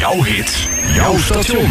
Jouw hits, jouw station.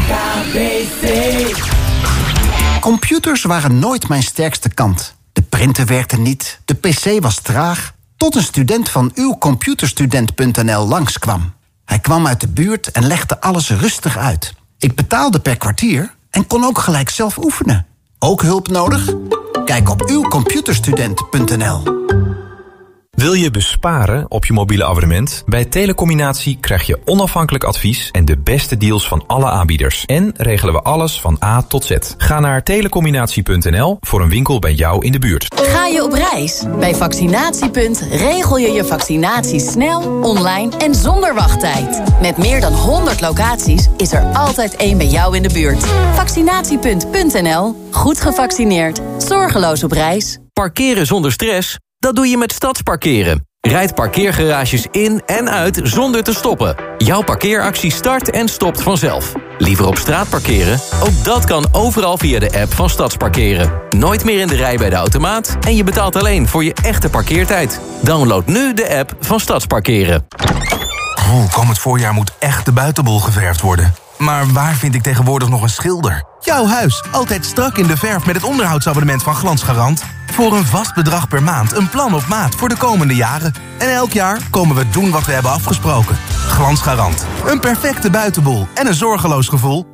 Computers waren nooit mijn sterkste kant. De printer werkte niet, de pc was traag. Tot een student van uwcomputerstudent.nl langskwam. Hij kwam uit de buurt en legde alles rustig uit. Ik betaalde per kwartier en kon ook gelijk zelf oefenen. Ook hulp nodig? Kijk op uwcomputerstudent.nl. Wil je besparen op je mobiele abonnement? Bij Telecombinatie krijg je onafhankelijk advies en de beste deals van alle aanbieders. En regelen we alles van A tot Z. Ga naar telecombinatie.nl voor een winkel bij jou in de buurt. Ga je op reis? Bij Vaccinatiepunt regel je je vaccinatie snel, online en zonder wachttijd. Met meer dan 100 locaties is er altijd één bij jou in de buurt. Vaccinatiepunt.nl. Goed gevaccineerd. Zorgeloos op reis. Parkeren zonder stress? Dat doe je met Stadsparkeren. Rijd parkeergarages in en uit zonder te stoppen. Jouw parkeeractie start en stopt vanzelf. Liever op straat parkeren? Ook dat kan overal via de app van Stadsparkeren. Nooit meer in de rij bij de automaat en je betaalt alleen voor je echte parkeertijd. Download nu de app van Stadsparkeren. Komend voorjaar moet echt de buitenbol geverfd worden. Maar waar vind ik tegenwoordig nog een schilder? Jouw huis, altijd strak in de verf met het onderhoudsabonnement van Glansgarant. Voor een vast bedrag per maand, een plan op maat voor de komende jaren. En elk jaar komen we doen wat we hebben afgesproken. Glansgarant, een perfecte buitenbol en een zorgeloos gevoel.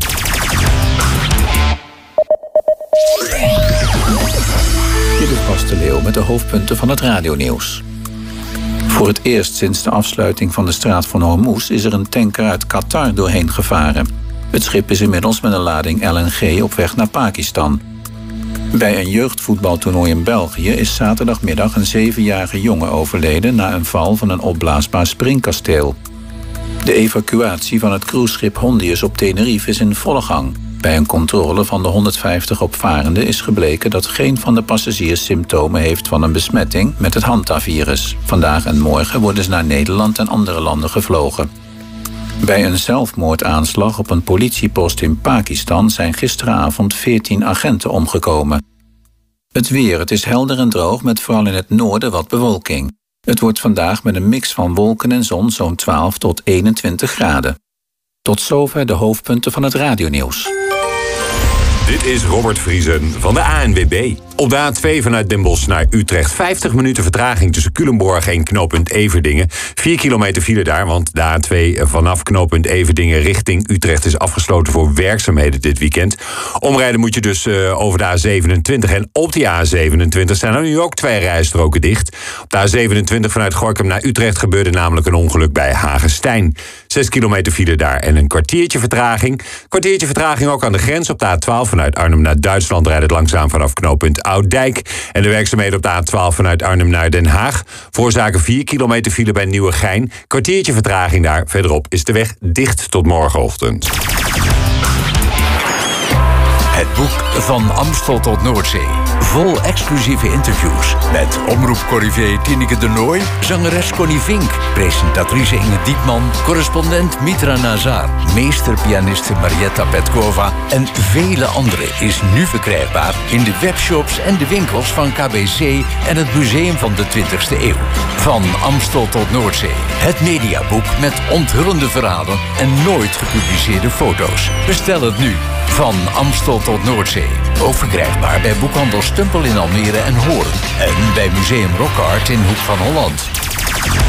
Dit is Bas de Leeuw met de hoofdpunten van het radionieuws. Voor het eerst sinds de afsluiting van de straat van Hormuz is er een tanker uit Qatar doorheen gevaren. Het schip is inmiddels met een lading LNG op weg naar Pakistan. Bij een jeugdvoetbaltoernooi in België is zaterdagmiddag een 7-jarige jongen overleden na een val van een opblaasbaar springkasteel. De evacuatie van het cruiseschip Hondius op Tenerife is in volle gang. Bij een controle van de 150 opvarenden is gebleken dat geen van de passagiers symptomen heeft van een besmetting met het Hantavirus. Vandaag en morgen worden ze naar Nederland en andere landen gevlogen. Bij een zelfmoordaanslag op een politiepost in Pakistan zijn gisteravond 14 agenten omgekomen. Het weer, het is helder en droog met vooral in het noorden wat bewolking. Het wordt vandaag met een mix van wolken en zon zo'n 12 tot 21 graden. Tot zover de hoofdpunten van het radionieuws. Dit is Robert Vriesen van de ANWB. Op de A2 vanuit Den Bosch naar Utrecht. 50 minuten vertraging tussen Culemborg en knooppunt Everdingen. 4 kilometer file daar, want de A2 vanaf knooppunt Everdingen richting Utrecht is afgesloten voor werkzaamheden dit weekend. Omrijden moet je dus over de A27. En op die A27 zijn er nu ook 2 rijstroken dicht. Op de A27 vanuit Gorinchem naar Utrecht gebeurde namelijk een ongeluk bij Hagestein. 6 kilometer file daar en een kwartiertje vertraging. Kwartiertje vertraging ook aan de grens op de A12 vanuit Arnhem naar Duitsland rijdt het langzaam vanaf knooppunt Ouddijk. En de werkzaamheden op de A12 vanuit Arnhem naar Den Haag veroorzaken 4 kilometer file bij Nieuwegein. Kwartiertje vertraging daar. Verderop is de weg dicht tot morgenochtend. Het boek Van Amstel tot Noordzee. Vol exclusieve interviews met omroepcorrivé Tineke de Nooij, zangeres Connie Vink, presentatrice Inge Diepman, correspondent Mitra Nazar, meesterpianiste Marietta Petkova en vele anderen is nu verkrijgbaar in de webshops en de winkels van KBC en het Museum van de 20e eeuw. Van Amstel tot Noordzee. Het mediaboek met onthullende verhalen en nooit gepubliceerde foto's. Bestel het nu. Van Amstel tot Noordzee. Ook verkrijgbaar bij boekhandel Stumpel in Almere en Hoorn. En bij Museum Rockart in Hoek van Holland.